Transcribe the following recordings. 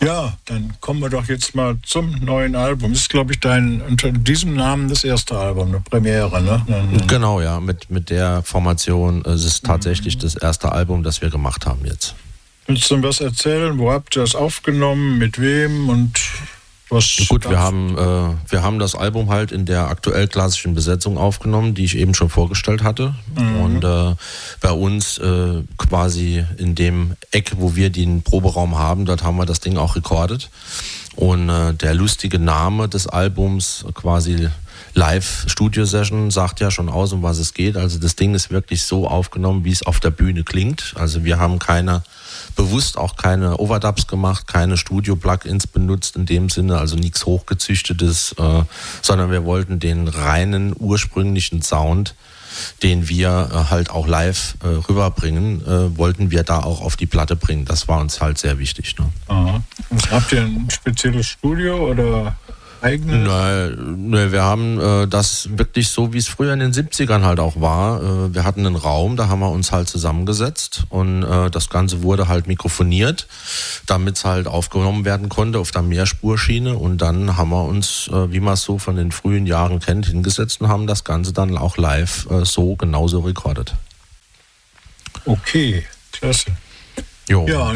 Ja, dann kommen wir doch jetzt mal zum neuen Album. Das ist, glaube ich, unter diesem Namen das erste Album, eine Premiere, ne? Genau, ja, mit der Formation. Es ist tatsächlich das erste Album, das wir gemacht haben jetzt. Willst du was erzählen? Wo habt ihr das aufgenommen? Mit wem? Und was? Gut, wir haben das Album halt in der aktuell klassischen Besetzung aufgenommen, die ich eben schon vorgestellt hatte. Und bei uns quasi in dem Eck, wo wir den Proberaum haben, dort haben wir das Ding auch recorded. Und der lustige Name des Albums, quasi Live-Studio-Session, sagt ja schon aus, um was es geht. Also das Ding ist wirklich so aufgenommen, wie es auf der Bühne klingt. Also wir haben bewusst auch keine Overdubs gemacht, keine Studio-Plugins benutzt in dem Sinne, also nichts Hochgezüchtetes, sondern wir wollten den reinen, ursprünglichen Sound, den wir halt auch live rüberbringen, wollten wir da auch auf die Platte bringen. Das war uns halt sehr wichtig. Ne? Aha. Habt ihr ein spezielles Studio oder eigenes? Nein, wir haben das wirklich so, wie es früher in den 70ern halt auch war. Wir hatten einen Raum, da haben wir uns halt zusammengesetzt und das Ganze wurde halt mikrofoniert, damit es halt aufgenommen werden konnte auf der Mehrspurschiene, und dann haben wir uns, wie man es so von den frühen Jahren kennt, hingesetzt und haben das Ganze dann auch live so genauso recorded. Okay, klasse. Jo, ja,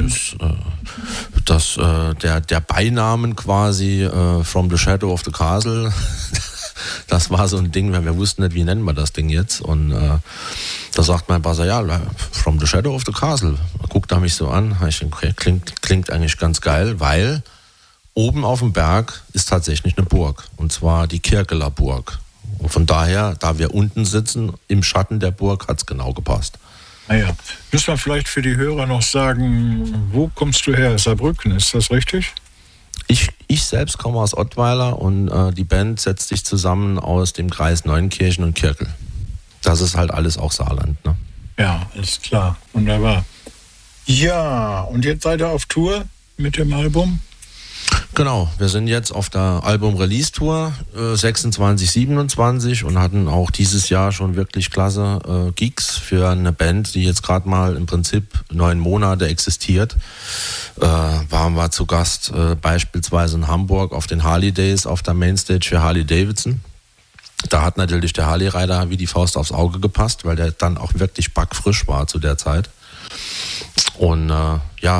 der Beinamen quasi From the Shadow of the Castle, das war so ein Ding, wir wussten nicht, wie nennen wir das Ding jetzt, und da sagt mein Basser, ja, From the Shadow of the Castle. Guckt er mich so an, ich denke, okay, klingt eigentlich ganz geil, weil oben auf dem Berg ist tatsächlich eine Burg, und zwar die Kirkeler Burg. Und von daher, da wir unten sitzen, im Schatten der Burg, hat es genau gepasst. Naja, müssen wir vielleicht für die Hörer noch sagen, wo kommst du her? Saarbrücken, ist das richtig? Ich selbst komme aus Ottweiler, und die Band setzt sich zusammen aus dem Kreis Neunkirchen und Kirkel. Das ist halt alles auch Saarland, ne? Ja, ist klar. Wunderbar. Ja, und jetzt seid ihr auf Tour mit dem Album? Genau, wir sind jetzt auf der Album-Release-Tour 26, 27 und hatten auch dieses Jahr schon wirklich klasse Gigs für eine Band, die jetzt gerade mal im Prinzip 9 Monate existiert. Waren wir zu Gast beispielsweise in Hamburg auf den Harley Days auf der Mainstage für Harley Davidson. Da hat natürlich der Harley Rider wie die Faust aufs Auge gepasst, weil der dann auch wirklich backfrisch war zu der Zeit. Und ja,